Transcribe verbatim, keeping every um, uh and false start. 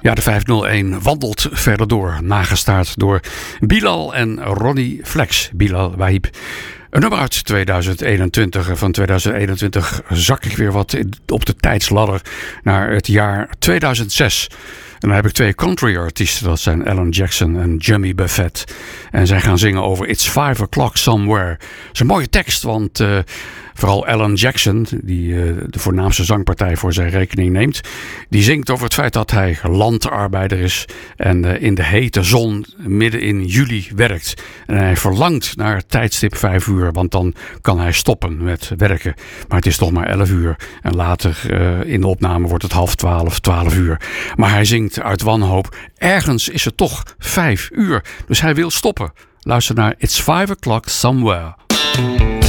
Ja, de vijfhonderdéén wandelt verder door, nagestaard door Bilal en Ronnie Flex. Bilal Wahib. Een nummer uit tweeduizend eenentwintig. Van tweeduizend eenentwintig zak ik weer wat op de tijdsladder naar het jaar tweeduizend zes. En dan heb ik twee country artiesten. Dat zijn Alan Jackson en Jimmy Buffett. En zij gaan zingen over It's Five O'Clock Somewhere. Dat is een mooie tekst, want uh, vooral Alan Jackson, die uh, de voornaamste zangpartij voor zijn rekening neemt, die zingt over het feit dat hij landarbeider is en uh, in de hete zon midden in juli werkt. En hij verlangt naar het tijdstip vijf uur, want dan kan hij stoppen met werken. Maar het is toch maar elf uur. En later uh, in de opname wordt het half twaalf, twaalf uur. Maar hij zingt uit wanhoop. Ergens is het toch vijf uur. Dus hij wil stoppen. Luister naar It's Five O'Clock Somewhere.